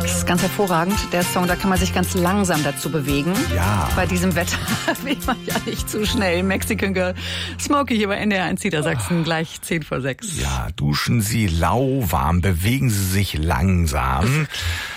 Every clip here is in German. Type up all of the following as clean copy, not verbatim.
Das ist ganz hervorragend. Der Song, da kann man sich ganz langsam dazu bewegen. Ja. Bei diesem Wetter will man ja nicht zu schnell. Mexican Girl, Smokey hier bei NDR 1 Niedersachsen, gleich 5:10. Ja, duschen Sie lauwarm, bewegen Sie sich langsam.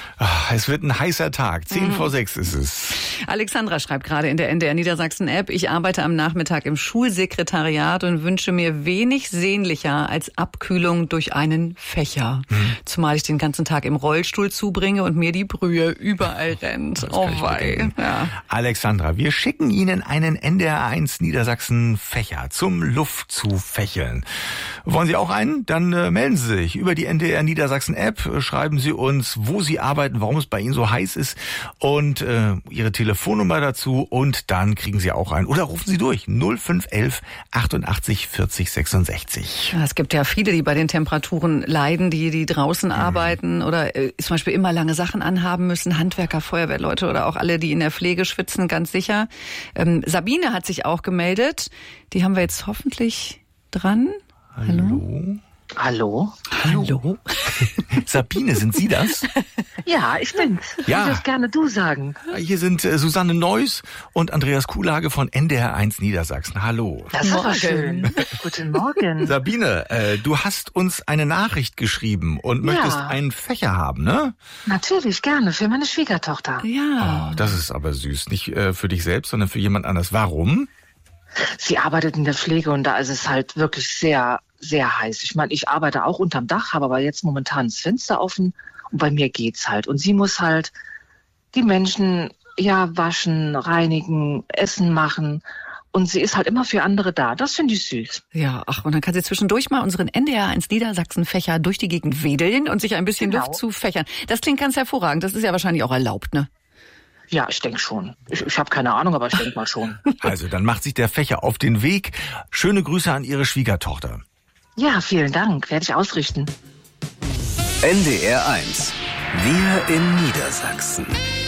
Es wird ein heißer Tag. 5:10 ist es. Alexandra schreibt gerade in der NDR Niedersachsen App, ich arbeite am Nachmittag im Schulsekretariat und wünsche mir wenig sehnlicher als Abkühlung durch einen Fächer. Zumal ich den ganzen Tag im Rollstuhl zubringe und mir die Brühe überall rennt. Oh wei. Ja. Alexandra, wir schicken Ihnen einen NDR 1 Niedersachsen Fächer zum Luft zu fächeln. Wollen Sie auch einen? Dann melden Sie sich über die NDR Niedersachsen App. Schreiben Sie uns, wo Sie arbeiten, warum es bei Ihnen so heiß ist und Ihre Telefonnummer dazu und dann kriegen Sie auch einen. Oder rufen Sie durch 0511 88 40 66. Ja, es gibt ja viele, die bei den Temperaturen leiden, die draußen arbeiten oder zum Beispiel immer lange Sachen anhaben müssen. Handwerker, Feuerwehrleute oder auch alle, die in der Pflege schwitzen, ganz sicher. Sabine hat sich auch gemeldet. Die haben wir jetzt hoffentlich dran. Hallo? Hallo? Hallo? Sabine, sind Sie das? Ja, ich bin's. Ja. Ich darf gerne du sagen. Hier sind Susanne Neuss und Andreas Kuhlage von NDR 1 Niedersachsen. Hallo. Das ist aber schön. Guten Morgen. Sabine, du hast uns eine Nachricht geschrieben und möchtest einen Fächer haben, ne? Natürlich, gerne. Für meine Schwiegertochter. Ja. Oh, das ist aber süß. Nicht für dich selbst, sondern für jemand anders. Warum? Sie arbeitet in der Pflege und da ist es halt wirklich sehr, sehr heiß. Ich meine, ich arbeite auch unterm Dach, habe aber jetzt momentan das Fenster offen und bei mir geht's halt. Und sie muss halt die Menschen waschen, reinigen, Essen machen. Und sie ist halt immer für andere da. Das finde ich süß. Ja, und dann kann sie zwischendurch mal unseren NDR 1 Niedersachsen-Fächer durch die Gegend wedeln und sich ein bisschen Luft zu fächern. Das klingt ganz hervorragend. Das ist ja wahrscheinlich auch erlaubt, ne? Ja, ich denke schon. Ich habe keine Ahnung, aber ich denke mal schon. Also, dann macht sich der Fächer auf den Weg. Schöne Grüße an Ihre Schwiegertochter. Ja, vielen Dank. Werde ich ausrichten. NDR 1. Wir in Niedersachsen.